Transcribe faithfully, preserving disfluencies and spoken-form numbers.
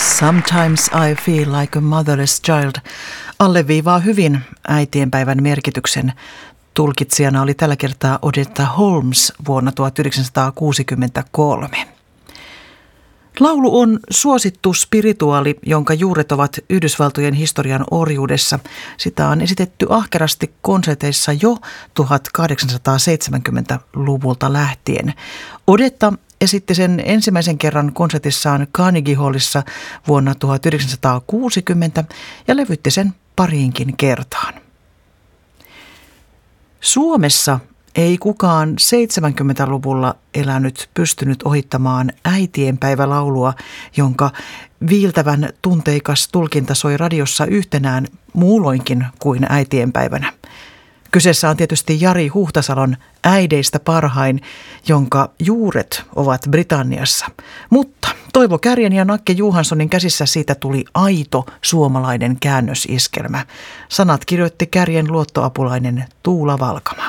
Sometimes I feel like a motherless child alleviivaa hyvin äitienpäivän merkityksen. Tulkitsijana oli tällä kertaa Odetta Holmes vuonna tuhatyhdeksänsataakuusikymmentäkolme. Laulu on suosittu spirituaali, jonka juuret ovat Yhdysvaltojen historian orjuudessa. Sitä on esitetty ahkerasti konserteissa jo tuhatkahdeksansataaseitsemänkymmentäluvulta lähtien. Odetta esitti sen ensimmäisen kerran konsertissaan Carnegie Hallissa vuonna tuhatyhdeksänsataakuusikymmentä ja levytti sen pariinkin kertaan. Suomessa ei kukaan seitsemänkymmentäluvulla elänyt pystynyt ohittamaan äitienpäivälaulua, jonka viiltävän tunteikas tulkinta soi radiossa yhtenään muulloinkin kuin äitienpäivänä. Kyseessä on tietysti Jari Huhtasalon Äideistä parhain, jonka juuret ovat Britanniassa. Mutta Toivo Kärjen ja Nakke Johanssonin käsissä siitä tuli aito suomalainen käännösiskelmä. Sanat kirjoitti Kärjen luottoapulainen Tuula Valkama.